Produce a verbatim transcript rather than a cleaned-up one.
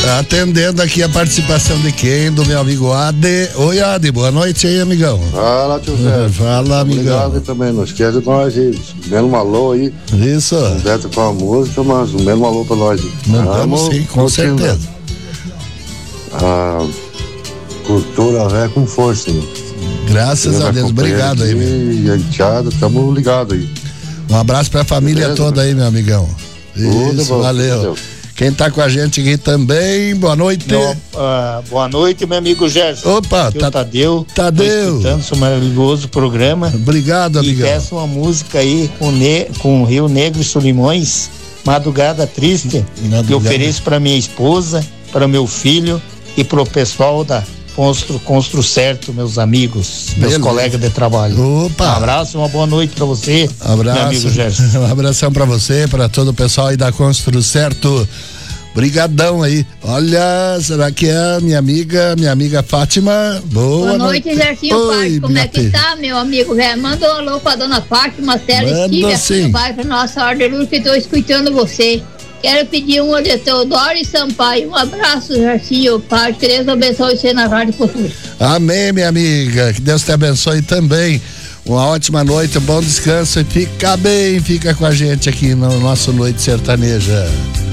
Atendendo aqui a participação de quem? Do meu amigo Ade. Oi, Ade, boa noite aí, amigão. Fala, tio Zé. Fala, amigão. Obrigado também, não esquece de nós aí. Mesmo alô aí. Isso. Deve com a música, mas o mesmo alô pra nós. Mandamos sim, com curtindo certeza. A cultura velha com força, né? Graças a Deus, obrigado aí, meu. E a enteada, tamo ligado aí. Um abraço pra família Beleza, toda aí, meu amigão. Tudo Isso, bom, valeu. tudo. Quem tá com a gente aqui também, boa noite. No, uh, boa noite, meu amigo Gerson. Opa, Aqui tá, o Tadeu. Tadeu. Tô escutando esse maravilhoso programa. Obrigado, e amigão. E peço uma música aí com, ne, com Rio Negro e Solimões, Madrugada Triste, Madrugada. que eu ofereço para minha esposa, para meu filho e pro pessoal da Constru, Constru Certo, meus amigos, meus Beleza. colegas de trabalho. Opa. Um abraço, uma boa noite para você, Abraço. meu amigo Gerson. Um abração pra você, pra todo o pessoal aí da Constru Certo. Brigadão aí. Olha, será que é a minha amiga, minha amiga Fátima? Boa, Boa noite, noite. Gersinho Paz. Como é que filha. tá, meu amigo velho? Manda um alô pra dona Fátima, Célia Manda Estilha. sim. Vai pra nossa ordem de luz que tô escutando você. Quero pedir um de Teodoro e Sampaio. Um abraço, Gersinho Paz. Que Deus abençoe você na Rádio Cultura. Amém, minha amiga. Que Deus te abençoe também. Uma ótima noite, um bom descanso e fica bem, fica com a gente aqui no nosso Noite Sertaneja.